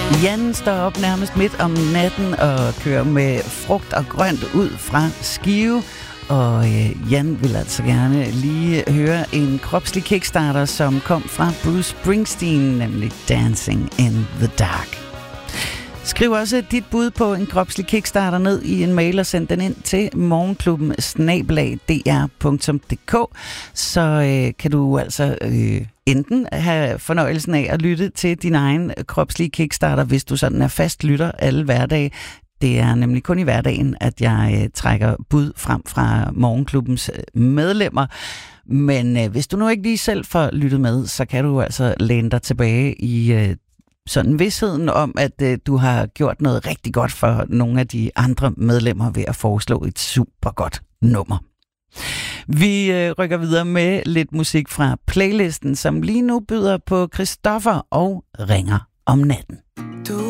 Jan står op nærmest midt om natten og kører med frugt og grønt ud fra Skive. Og Jan vil altså gerne lige høre en kropslig kickstarter, som kom fra Bruce Springsteen, nemlig Dancing in the Dark. Skriv også dit bud på en kropslig kickstarter ned i en mail og send den ind til morgenklubben@dr.dk. Så kan du altså enten have fornøjelsen af at lytte til din egen kropslige kickstarter, hvis du sådan er fast lytter alle hverdage. Det er nemlig kun i hverdagen, at jeg trækker bud frem fra morgenklubbens medlemmer. Men hvis du nu ikke lige selv får lyttet med, så kan du altså læne dig tilbage i sådan vidstheden om, at du har gjort noget rigtig godt for nogle af de andre medlemmer ved at foreslå et super godt nummer. Vi rykker videre med lidt musik fra playlisten, som lige nu byder på Christoffer og Ringer om natten.